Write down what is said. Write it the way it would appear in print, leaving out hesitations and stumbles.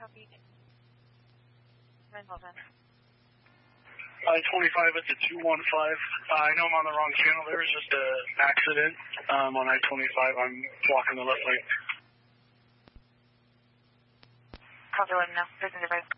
copy. Hold on. I-25 at the 215. I know I'm on the wrong channel. There was just an accident on I-25. I'm blocking the left lane. Copy, let him know. There's an device.